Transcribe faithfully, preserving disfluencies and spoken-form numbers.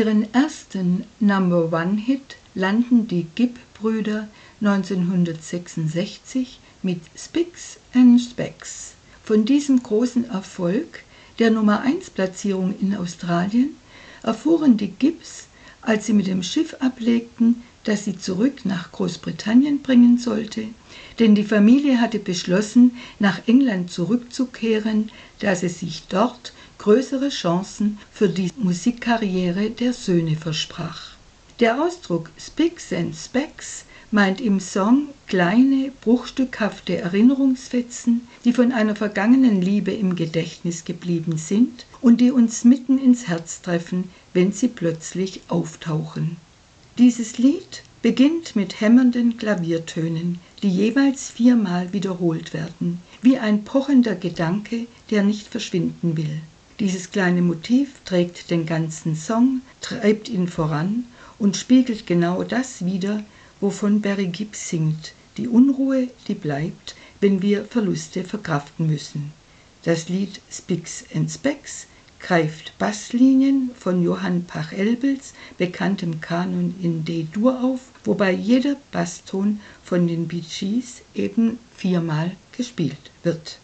Ihren ersten Number-One-Hit landen die Gibb-Brüder neunzehnhundertsechsundsechzig mit Spicks and Specks. Von diesem großen Erfolg, der Nummer eins Platzierung in Australien, erfuhren die Gibbs, als sie mit dem Schiff ablegten, das sie zurück nach Großbritannien bringen sollte, denn die Familie hatte beschlossen, nach England zurückzukehren, da sie sich dort größere Chancen für die Musikkarriere der Söhne versprach. Der Ausdruck Spicks and Specks meint im Song kleine, bruchstückhafte Erinnerungsfetzen, die von einer vergangenen Liebe im Gedächtnis geblieben sind und die uns mitten ins Herz treffen, wenn sie plötzlich auftauchen. Dieses Lied beginnt mit hämmernden Klaviertönen, die jeweils viermal wiederholt werden, wie ein pochender Gedanke, der nicht verschwinden will. Dieses kleine Motiv trägt den ganzen Song, treibt ihn voran und spiegelt genau das wider, wovon Barry Gibb singt, die Unruhe, die bleibt, wenn wir Verluste verkraften müssen. Das Lied Spicks and Specks greift Basslinien von Johann Pachelbels bekanntem Kanon in D-Dur auf, wobei jeder Basston von den Bee Gees eben viermal gespielt wird.